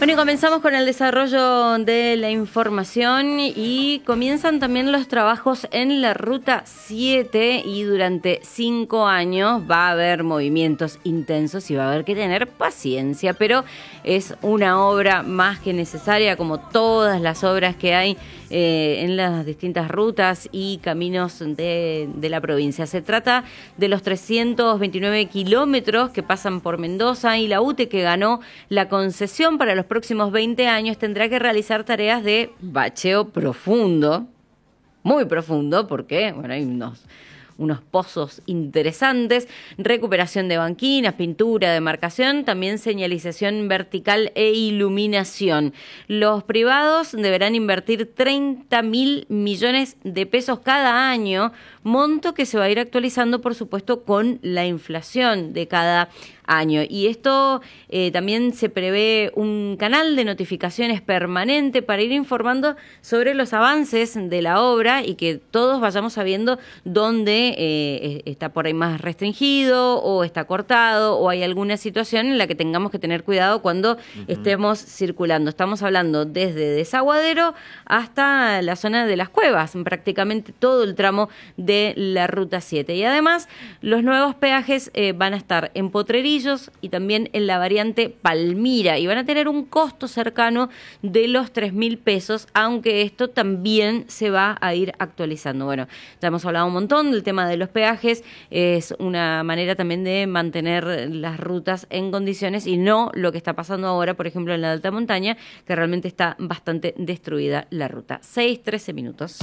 Bueno, y comenzamos con el desarrollo de la información y comienzan también los trabajos en la Ruta 7 y durante 5 años va a haber movimientos intensos y va a haber que tener paciencia, pero es una obra más que necesaria, como todas las obras que hay en las distintas rutas y caminos de la provincia. Se trata de los 329 kilómetros que pasan por Mendoza, y la UTE, que ganó la concesión para los próximos 20 años, tendrá que realizar tareas de bacheo profundo, muy profundo, porque bueno, hay unos pozos interesantes, recuperación de banquinas, pintura, demarcación, también señalización vertical e iluminación. Los privados deberán invertir 30.000 millones de pesos cada año, monto que se va a ir actualizando, por supuesto, con la inflación de cada año. Y esto también se prevé un canal de notificaciones permanente para ir informando sobre los avances de la obra y que todos vayamos sabiendo dónde está por ahí más restringido o está cortado o hay alguna situación en la que tengamos que tener cuidado cuando estemos circulando. Estamos hablando desde Desaguadero hasta la zona de las Cuevas, prácticamente todo el tramo de la Ruta 7. Y además los nuevos peajes van a estar en Potrerillos y también en la variante Palmira, y van a tener un costo cercano de los 3.000 pesos, aunque esto también se va a ir actualizando. Bueno, ya hemos hablado un montón del tema de los peajes, es una manera también de mantener las rutas en condiciones y no lo que está pasando ahora, por ejemplo, en la alta montaña, que realmente está bastante destruida la ruta. 6:13 minutos.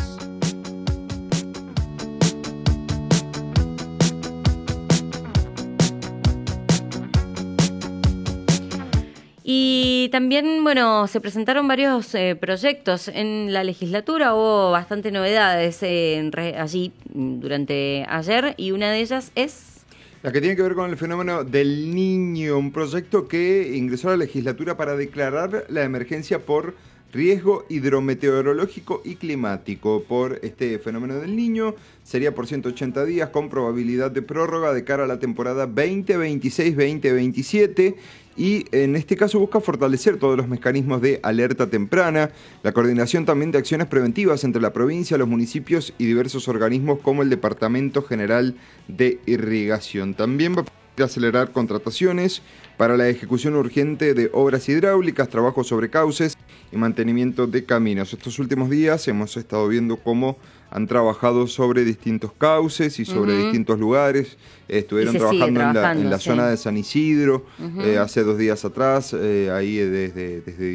Y también, bueno, se presentaron varios proyectos en la legislatura, hubo bastante novedades allí durante ayer, y una de ellas es la que tiene que ver con el fenómeno del Niño, un proyecto que ingresó a la legislatura para declarar la emergencia por riesgo hidrometeorológico y climático por este fenómeno del Niño. Sería por 180 días con probabilidad de prórroga de cara a la temporada 2026-2027, y en este caso busca fortalecer todos los mecanismos de alerta temprana, la coordinación también de acciones preventivas entre la provincia, los municipios y diversos organismos como el Departamento General de Irrigación. También va a acelerar contrataciones para la ejecución urgente de obras hidráulicas, trabajos sobre cauces y mantenimiento de caminos. Estos últimos días hemos estado viendo cómo han trabajado sobre distintos cauces y sobre distintos lugares. Estuvieron trabajando en la zona de San Isidro hace 2 días atrás, ahí desde